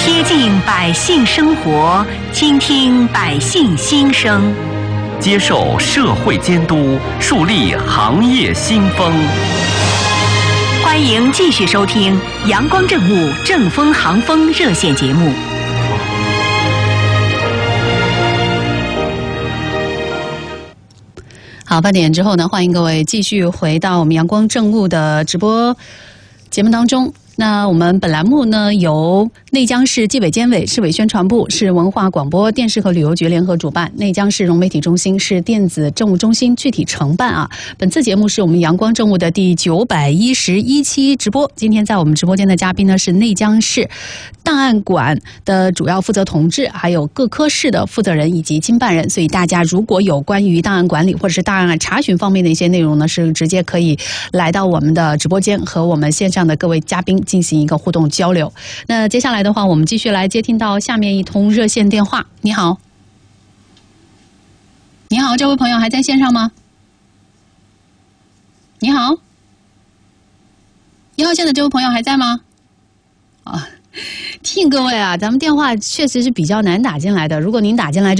贴近百姓生活，倾听百姓心声， 接受社会监督，树立行业新风。 欢迎继续收听阳光政务正风行风热线节目。 好，8点之后呢，欢迎各位继续回到我们阳光政务的直播节目当中。那我们本栏目呢，由内江市纪委监委、市委宣传部、市文化广播电视和旅游局联合主办，内江市融媒体中心、市电子政务中心具体承办啊。本次节目是我们阳光政务的第911期直播。今天在我们直播间的嘉宾呢是内江市档案馆的主要负责同志，还有各科室的负责人以及经办人。所以大家如果有关于档案管理或者是档案查询方面的一些内容呢，是直接可以来到我们的直播间和我们线上的各位嘉宾进行一个互动交流。那接下来的话，我们继续来接听到下面一通热线电话。你好，你好，这位朋友还在线上吗？你好，1号线的这位朋友还在吗？提醒各位啊，咱们电话确实是比较难打进来的。如果您打进来